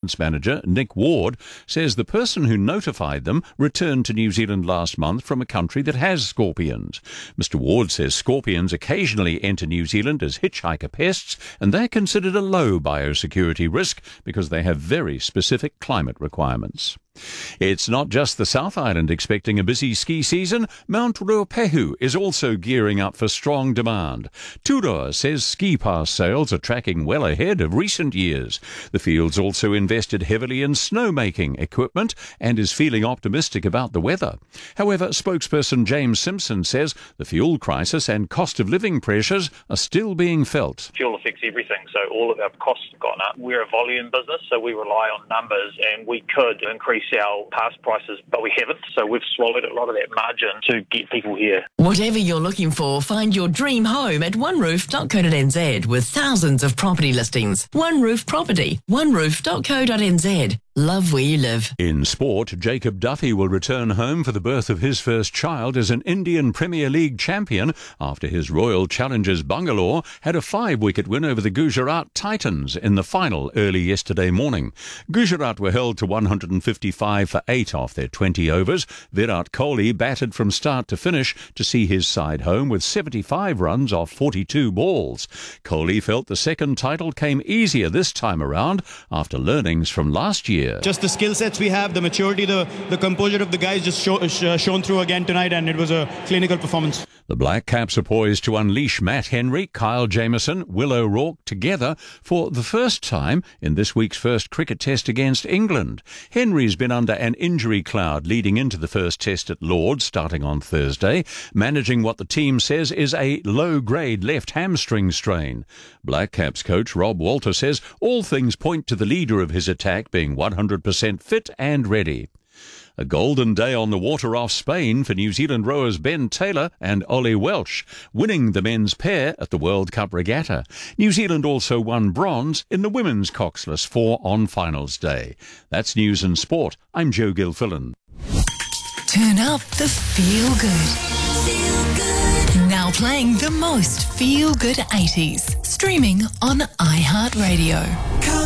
maintenance manager, Nick Ward, says the person who notified them returned to New Zealand last month from a country that has scorpions. Mr. Ward says scorpions occasionally enter New Zealand as hitchhiker pests, and they're considered a low biosecurity risk because they have very specific climate requirements. It's not just the South Island expecting a busy ski season. Mount Ruapehu is also gearing up for strong demand. Tudor says ski pass sales are tracking well ahead of recent years. The field's also invested heavily in snowmaking equipment and is feeling optimistic about the weather. However, spokesperson James Simpson says the fuel crisis and cost of living pressures are still being felt. Fuel affects everything, so all of our costs have gone up. We're a volume business, so we rely on numbers, and we could increase our pass prices, but we haven't, so we've swallowed a lot of that margin to get people here. Whatever you're looking for, find your dream home at oneroof.co.nz with thousands of property listings. One Roof Property, oneroof.co.nz. Love where you live. In sport, Jacob Duffy will return home for the birth of his first child as an Indian Premier League champion after his Royal Challengers Bangalore had a 5-wicket win over the Gujarat Titans in the final early yesterday morning. Gujarat were held to 155 for 8 off their 20 overs. Virat Kohli batted from start to finish to see his side home with 75 runs off 42 balls. Kohli felt the second title came easier this time around after learnings from last year. Just the skill sets we have, the maturity, the composure of the guys just shown through again tonight, and it was a clinical performance. The Black Caps are poised to unleash Matt Henry, Kyle Jamieson, Will O'Rourke together for the first time in this week's first cricket test against England. Henry's been under an injury cloud leading into the first test at Lord's starting on Thursday, managing what the team says is a low-grade left hamstring strain. Black Caps coach Rob Walter says all things point to the leader of his attack being 100% fit and ready. A golden day on the water off Spain for New Zealand rowers Ben Taylor and Ollie Welsh, winning the men's pair at the World Cup regatta. New Zealand also won bronze in the women's coxless 4 on finals day. That's news and sport. I'm Joe Gilfillan. Turn up the feel good. Feel good. Now playing the most feel good 80s. Streaming on iHeartRadio.